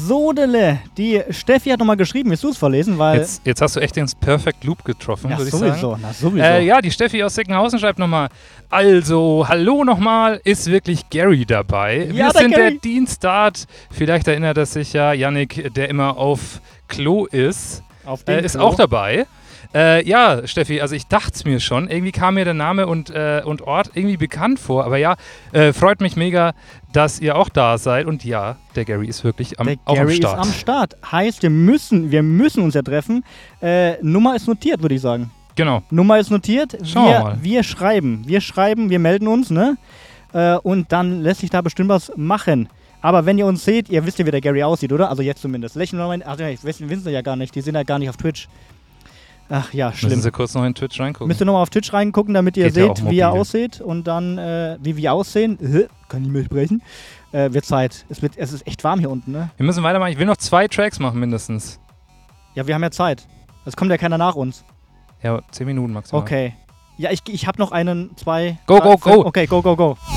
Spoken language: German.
Sodele. Die Steffi hat nochmal geschrieben, willst du es vorlesen? Weil Jetzt hast du echt den Perfect Loop getroffen, würde ich sagen. Na sowieso. Ja, die Steffi aus Sickenhausen schreibt nochmal, also, hallo nochmal, ist wirklich Gary dabei? Ja, Wir sind Gary. der Dienststart. Vielleicht erinnert es sich ja Yannick, der immer auf Klo ist. Auf dem Ist Klo. auch dabei. Ja, Steffi, also ich dachte es mir schon. Irgendwie kam mir der Name und Ort irgendwie bekannt vor. Aber ja, freut mich mega, dass ihr auch da seid. Und ja, der Gary ist wirklich auch am Gary Start. ist am Start. Heißt, wir müssen uns ja treffen. Nummer ist notiert, würde ich sagen. Genau. Nummer ist notiert. Schauen wir mal. Wir schreiben, wir melden uns, ne? Und dann lässt sich da bestimmt was machen. Aber wenn ihr uns seht, ihr wisst ja, wie der Gary aussieht, oder? Also jetzt zumindest. Lächeln wir mal. Ach ja, wissen sie ja gar nicht. Die sind ja gar nicht auf Twitch. Ach ja, schlimm. Müssen Sie kurz noch in Twitch reingucken. Müsst ihr nochmal auf Twitch reingucken, damit ihr Geht ja auch seht, wie er mobil. aussieht. Und dann, wie wir aussehen. Kann ich mehr sprechen. Wird Zeit. Es ist echt warm hier unten, ne? Wir müssen weitermachen. Ich will noch 2 Tracks machen mindestens. Ja, wir haben ja Zeit. Es kommt ja keiner nach uns. Ja, 10 Minuten maximal. Okay. Ja, ich habe noch 2. Go, go, go. Okay, go.